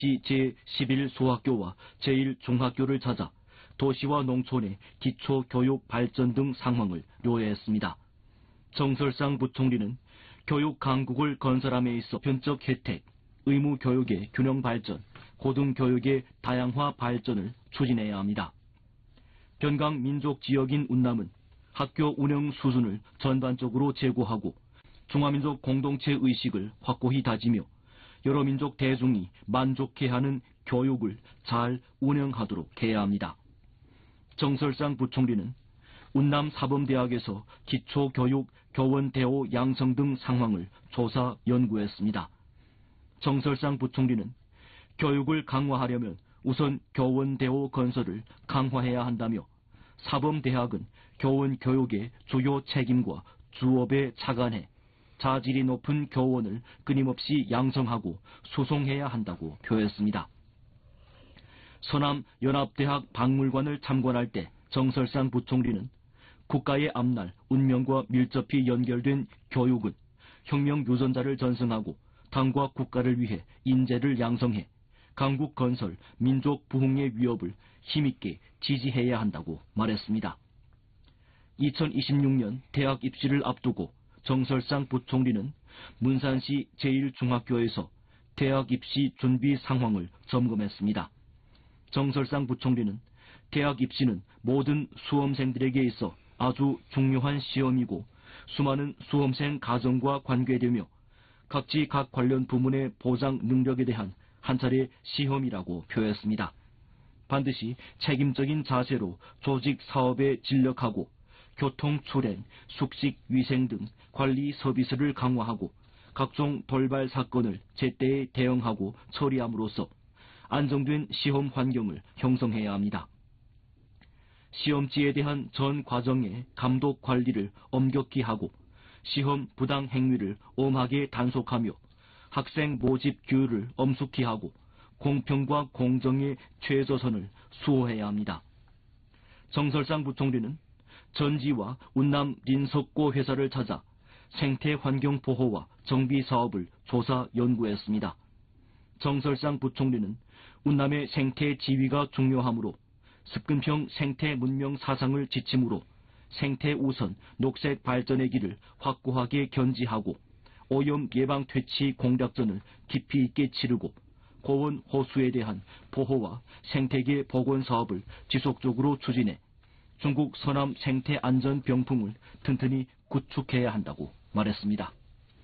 제11소학교와 제1중학교를 찾아 도시와 농촌의 기초교육 발전 등 상황을 요약했습니다. 정설상 부총리는 교육 강국을 건설함에 있어 보편적 혜택, 의무교육의 균형 발전, 고등교육의 다양화 발전을 추진해야 합니다. 변강 민족 지역인 운남은 학교 운영 수준을 전반적으로 제고하고 중화민족 공동체 의식을 확고히 다지며 여러 민족 대중이 만족해하는 교육을 잘 운영하도록 해야 합니다. 정설상 부총리는 운남 사범대학에서 기초교육 교원 대호 양성 등 상황을 조사 연구했습니다. 정설상 부총리는 교육을 강화하려면 우선 교원 대호 건설을 강화해야 한다며 사범대학은 교원 교육의 주요 책임과 주업에 착안해 자질이 높은 교원을 끊임없이 양성하고 수송해야 한다고 표했습니다. 서남연합대학 박물관을 참관할 때 정설상 부총리는 국가의 앞날 운명과 밀접히 연결된 교육은 혁명 유전자를 전승하고 당과 국가를 위해 인재를 양성해 강국 건설, 민족 부흥의 위협을 힘있게 지지해야 한다고 말했습니다. 2026년 대학 입시를 앞두고 정설상 부총리는 문산시 제1중학교에서 대학 입시 준비 상황을 점검했습니다. 정설상 부총리는 대학 입시는 모든 수험생들에게 있어 아주 중요한 시험이고 수많은 수험생 가정과 관계되며 각지 각 관련 부문의 보장 능력에 대한 한 차례 시험이라고 표했습니다. 반드시 책임적인 자세로 조직 사업에 진력하고 교통 출행, 숙식, 위생 등 관리 서비스를 강화하고 각종 돌발 사건을 제때 대응하고 처리함으로써 안정된 시험 환경을 형성해야 합니다. 시험지에 대한 전 과정의 감독 관리를 엄격히 하고 시험 부당 행위를 엄하게 단속하며 학생 모집 규율을 엄숙히 하고 공평과 공정의 최저선을 수호해야 합니다. 정설상 부총리는 전지와 운남 린석고 회사를 찾아 생태환경 보호와 정비 사업을 조사 연구했습니다. 정설상 부총리는 운남의 생태 지위가 중요하므로 습근평 생태 문명 사상을 지침으로 생태 우선 녹색 발전의 길을 확고하게 견지하고 오염 예방 퇴치 공작전을 깊이 있게 치르고 고원 호수에 대한 보호와 생태계 복원 사업을 지속적으로 추진해 중국 서남 생태 안전 병풍을 튼튼히 구축해야 한다고 말했습니다.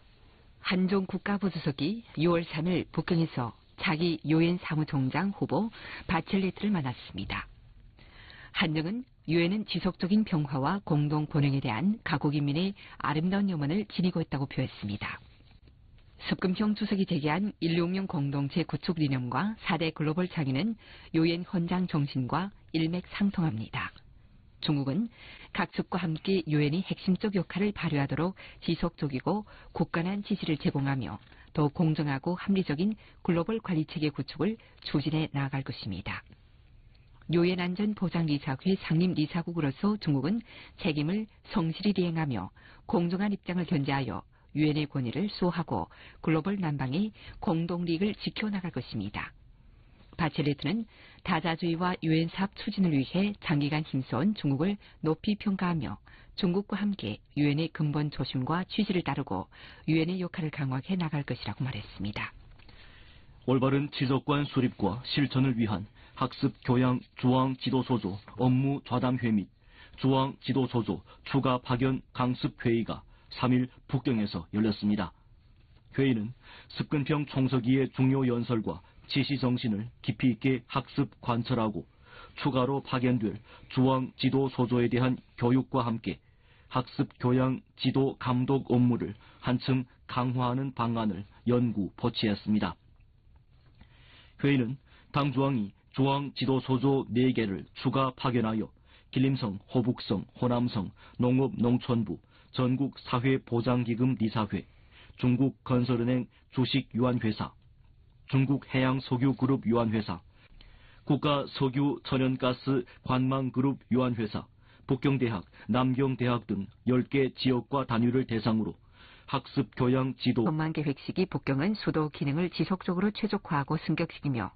한종 국가부주석이 6월 3일 북경에서 자기 유엔 사무총장 후보 바첼레트를 만났습니다. 한정은 유엔은 지속적인 평화와 공동 번영에 대한 각국 인민의 아름다운 염원을 지니고 있다고 표했습니다. 습근평 주석이 제기한 인류운명 공동체 구축理念과 4대 글로벌 창의는 유엔 헌장 정신과 일맥상통합니다. 중국은 각 측과 함께 유엔이 핵심적 역할을 발휘하도록 지속적이고 굳건한 지시를 제공하며 더 공정하고 합리적인 글로벌 관리체계 구축을 추진해 나아갈 것입니다. 유엔 안전보장이사회 상임이사국으로서 중국은 책임을 성실히 이행하며 공정한 입장을 견제하여 유엔의 권위를 수호하고 글로벌 난방의 공동리익을 지켜나갈 것입니다. 바첼레트는 다자주의와 유엔 사업 추진을 위해 장기간 힘써온 중국을 높이 평가하며 중국과 함께 유엔의 근본 조심과 취지를 따르고 유엔의 역할을 강화해 나갈 것이라고 말했습니다. 올바른 지적관 수립과 실천을 위한 학습 교양 중앙지도소조 업무 좌담회 및 중앙지도소조 추가 파견 강습회의가 3일 북경에서 열렸습니다. 회의는 습근평 총서기의 중요 연설과 지시 정신을 깊이 있게 학습 관철하고 추가로 파견될 중앙지도소조에 대한 교육과 함께 학습 교양 지도 감독 업무를 한층 강화하는 방안을 연구 보치했습니다. 회의는 당중앙이 중앙지도소조 4개를 추가 파견하여 길림성, 호북성, 호남성, 농업농촌부, 전국사회보장기금 이사회, 중국건설은행 주식유한회사, 중국해양석유그룹 유한회사, 국가석유천연가스 관망그룹 유한회사, 북경대학, 남경대학 등 10개 지역과 단위를 대상으로 학습 교양 지도 전망 계획 시기 복경은 수도 기능을 지속적으로 최적화하고 승격시키며